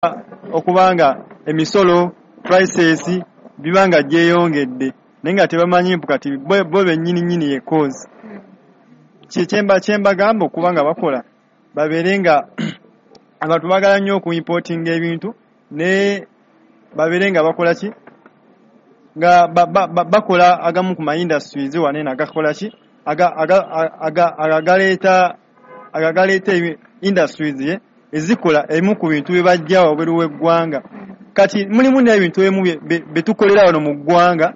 okubanga emisolo prices bibanga gyeyongedde naye nga tebamanyi kati bo bennyini ye cause kyemba gamba okubanga bakola babeere nga abantu bagala nnyo okuimportinga ebintu ne babeere nga bakola ki nga bakola agamu ku industries wanene agakola ki agagaleeta industries ezikola emu ku bintu bye bajja wabweru w'eggwanga kati mulimu n'ebintu ebimu betukolera wano mu ggwanga